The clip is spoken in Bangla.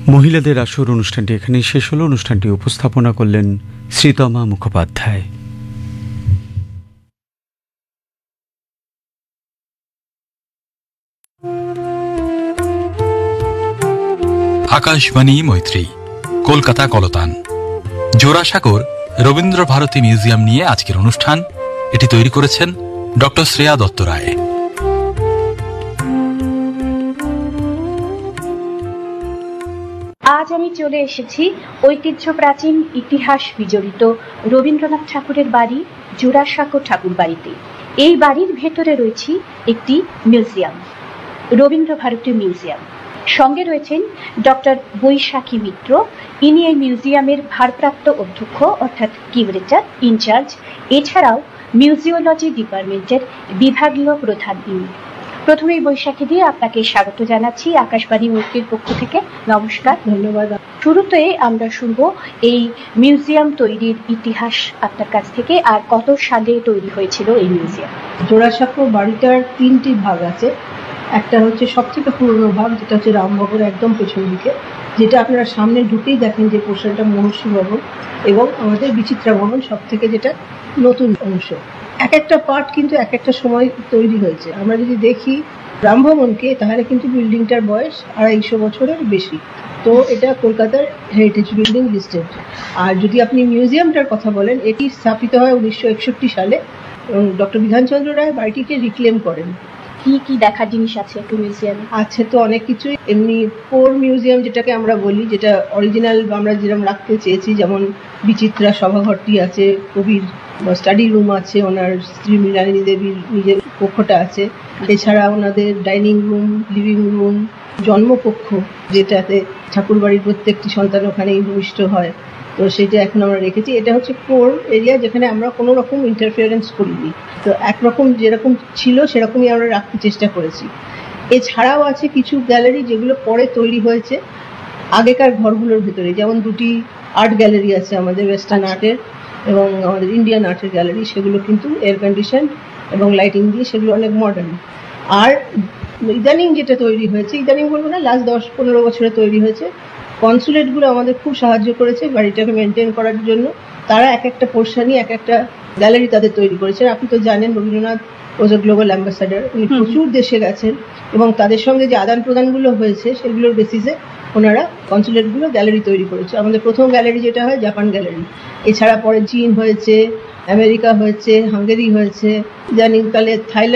মহিলাদের আসর অনুষ্ঠানটি এখানেই শেষ হলো। অনুষ্ঠানটি উপস্থাপনা করলেন শ্রীতমা মুখোপাধ্যায়। আকাশবাণী মৈত্রী, কলকাতা কলতান। জোড়াসাঁকোর রবীন্দ্র ভারতী মিউজিয়াম নিয়ে আজকের অনুষ্ঠান। এটি তৈরি করেছেন ডক্টর শ্রেয়া দত্ত রায়। আজ আমি চলে এসেছি ঐতিহ্য প্রাচীন ইতিহাস বিজড়িত রবীন্দ্রনাথ ঠাকুরের বাড়ি জোড়াসাঁকো ঠাকুর বাড়িতে। এই বাড়ির ভেতরে রয়েছে একটি মিউজিয়াম, রবীন্দ্র ভারতী মিউজিয়াম। সঙ্গে রয়েছেন ডক্টর বৈশাখী মিত্র, ইনি এই মিউজিয়ামের ভারপ্রাপ্ত অধ্যক্ষ অর্থাৎ কিউরেটর ইনচার্জ। এছাড়াও মিউজিওলজি ডিপার্টমেন্টের বিভাগীয় প্রধান ইনি। প্রথমেই বৈশাখী দিয়ে আপনাকে স্বাগত জানাচ্ছি আকাশবাণী মৈত্রীর পক্ষ থেকে। নমস্কার। ধন্যবাদ। শুরুতে আমরা শুনবো এই মিউজিয়াম তৈরির ইতিহাস আপনার কাছ থেকে, আর কত সালে তৈরি হয়েছিল এই মিউজিয়াম। জোড়াসাঁকো বাড়িটার তিনটি ভাগ আছে। একটা হচ্ছে সব থেকে পুরনো ভাগ, যেটা হচ্ছে রামভবন একদম পেছন দিকে, যেটা আপনারা সামনে ঢুকেই দেখেন যে পোর্শনটা মহর্ষি ভবন, এবং আমাদের বিচিত্রা ভবন সব থেকে যেটা নতুন অংশ। এক একটা পার্ট কিন্তু এক একটা সময় তৈরি হয়েছে। আমরা যদি দেখি রামভবনকে, তাহলে কিন্তু বিল্ডিংটার বয়স 250 বছরের বেশি। তো এটা কলকাতার হেরিটেজ বিল্ডিং লিস্টেড। আর যদি আপনি মিউজিয়ামটার কথা বলেন, এটি স্থাপিত হয় 1961 সালে, এবং ডক্টর বিধানচন্দ্র রায় বাড়িটিকে রিক্লেম করেন। কি কি দেখার জিনিস আছে একটু মিউজিয়ামে? আছে তো অনেক কিছুই। এমনি কোর মিউজিয়াম যেটাকে আমরা বলি, যেটা অরিজিনাল আমরা যেরকম রাখতে চেয়েছি, যেমন বিচিত্রা সভাঘরটি আছে, কবির স্টাডি রুম আছে, ওনার স্ত্রী মৃণালিনী দেবীর নিজের কক্ষটা আছে। এছাড়া ওনাদের ডাইনিং রুম, লিভিং রুম, জন্মকক্ষ, যেটাতে ঠাকুরবাড়ির প্রত্যেকটি সন্তান ওখানেই ভূমিষ্ঠ হয়, তো সেটা এখন আমরা রেখেছি। এটা হচ্ছে কোর এরিয়া, যেখানে আমরা কোনো রকম ইন্টারফিয়ারেন্স করিনি। তো একরকম যেরকম ছিল সেরকমই আমরা রাখতে চেষ্টা করেছি। এছাড়াও আছে কিছু গ্যালারি যেগুলো পরে তৈরি হয়েছে আগেকার ঘরগুলোর ভেতরে, যেমন দুটি আর্ট গ্যালারি আছে আমাদের, ওয়েস্টার্ন আর্টের এবং আমাদের ইন্ডিয়ান আর্টের গ্যালারি। সেগুলো কিন্তু এয়ার কন্ডিশন এবং লাইটিং দিয়ে, সেগুলো অনেক মডার্ন। আর ইদানিং যেটা তৈরি হয়েছে, ইদানিং বলবো না, লাস্ট 10-15 বছরে তৈরি হয়েছে, কনসুলেটগুলো আমাদের খুব সাহায্য করেছে বাড়িটাকে মেনটেন করার জন্য। তারা এক একটা পোর্শনই এক একটা গ্যালারি তাদের তৈরি করেছেন। আপনি তো জানেন রবীন্দ্রনাথ ওয়াজ এ গ্লোবাল অ্যাম্বাসাডার, উনি প্রচুর দেশে গেছেন, এবং তাদের সঙ্গে যে আদান প্রদানগুলো হয়েছে সেগুলোর বেসিসে ওনারা কনসুলেটগুলো গ্যালারি তৈরি করেছে। আমাদের প্রথম গ্যালারি যেটা হয় জাপান গ্যালারি। এছাড়া পরে চীন হয়েছে, আমেরিকা হয়েছে, হাঙ্গেরি হয়েছে, ইদানিংকালে থাইল্যান্ড